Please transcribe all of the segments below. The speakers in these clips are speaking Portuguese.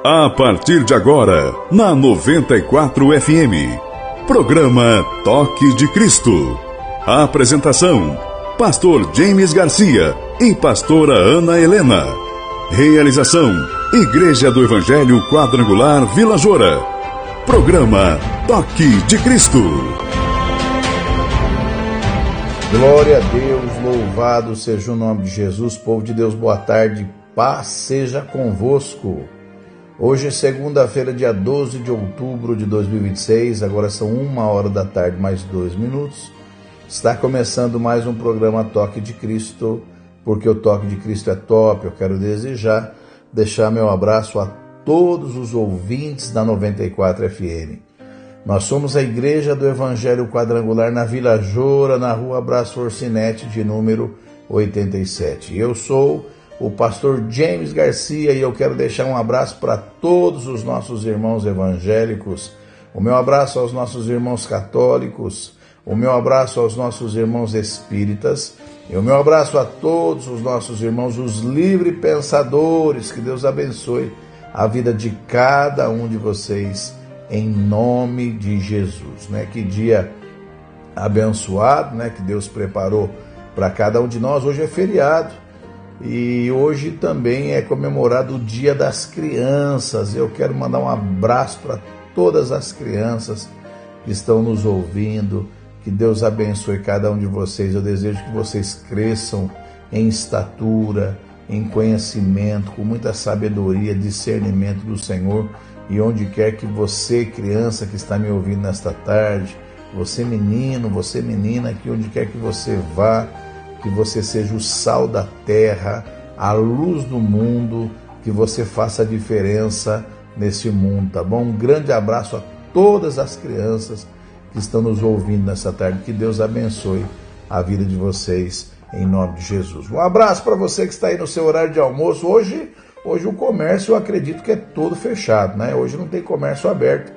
A partir de agora, na 94 FM, programa Toque de Cristo. A apresentação, Pastor James Garcia e Pastora Ana Helena. Realização, Igreja do Evangelho Quadrangular Vila Joura. Programa Toque de Cristo. Glória a Deus, louvado seja o nome de Jesus. Povo de Deus, boa tarde, paz seja convosco. Hoje é segunda-feira, dia 12 de outubro de 2026, agora são 1h da tarde, mais 2 minutos. Está começando mais um programa Toque de Cristo, porque o Toque de Cristo é top. Eu quero deixar meu abraço a todos os ouvintes da 94 FM. Nós somos a Igreja do Evangelho Quadrangular na Vila Joura, na rua Abraço Orcinete, de número 87. Eu sou o pastor James Garcia e eu quero deixar um abraço para todos os nossos irmãos evangélicos, o meu abraço aos nossos irmãos católicos, o meu abraço aos nossos irmãos espíritas e o meu abraço a todos os nossos irmãos, os livres pensadores. Que Deus abençoe a vida de cada um de vocês, em nome de Jesus, né? Que dia abençoado, né? Que Deus preparou para cada um de nós. Hoje é feriado. E hoje também é comemorado o Dia das Crianças. Eu quero mandar um abraço para todas as crianças que estão nos ouvindo. Que Deus abençoe cada um de vocês. Eu desejo que vocês cresçam em estatura, em conhecimento, com muita sabedoria, discernimento do Senhor. E onde quer que você, criança que está me ouvindo nesta tarde, você menino, você menina, que onde quer que você vá, que você seja o sal da terra, a luz do mundo, que você faça a diferença nesse mundo, tá bom? Um grande abraço a todas as crianças que estão nos ouvindo nessa tarde. Que Deus abençoe a vida de vocês, em nome de Jesus. Um abraço para você que está aí no seu horário de almoço. Hoje o comércio, eu acredito que é todo fechado, né? Hoje não tem comércio aberto.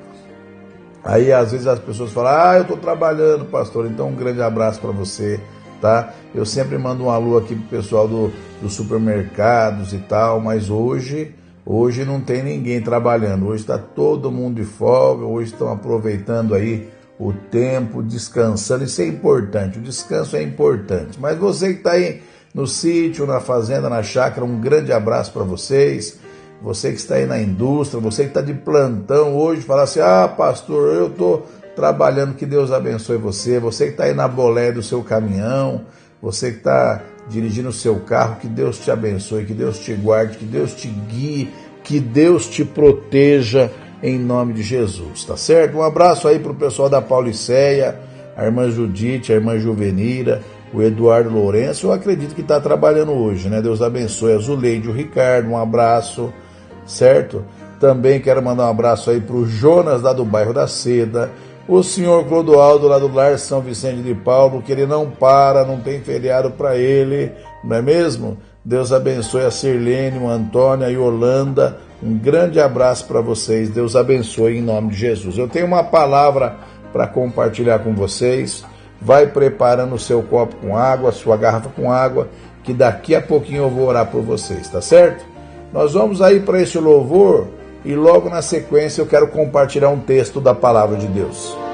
Aí às vezes as pessoas falam: eu estou trabalhando, pastor. Então um grande abraço para você, tá? Eu sempre mando um alô aqui pro pessoal dos supermercados e tal, mas hoje não tem ninguém trabalhando. Hoje está todo mundo de folga. Hoje estão aproveitando aí o tempo, descansando. Isso é importante, o descanso é importante. Mas você que está aí no sítio, na fazenda, na chácara, um grande abraço para vocês. Você que está aí na indústria, você que está de plantão hoje, fala assim: pastor, eu estou trabalhando, que Deus abençoe você. Você que está aí na boleia do seu caminhão, você que está dirigindo o seu carro, que Deus te abençoe, que Deus te guarde, que Deus te guie, que Deus te proteja, em nome de Jesus, tá certo? Um abraço aí para o pessoal da Pauliceia, a irmã Judite, a irmã Juvenira, o Eduardo Lourenço. Eu acredito que está trabalhando hoje, né? Deus abençoe a Zuleide e o Ricardo, um abraço, certo? Também quero mandar um abraço aí para o Jonas, lá do bairro da Seda, o senhor Clodoaldo, lá do Lar São Vicente de Paulo, que ele não para, não tem feriado para ele, não é mesmo? Deus abençoe a Sirlene, o Antônio, a Yolanda. Um grande abraço para vocês. Deus abençoe em nome de Jesus. Eu tenho uma palavra para compartilhar com vocês. Vai preparando o seu copo com água, a sua garrafa com água, que daqui a pouquinho eu vou orar por vocês, tá certo? Nós vamos aí para esse louvor e logo na sequência eu quero compartilhar um texto da palavra de Deus.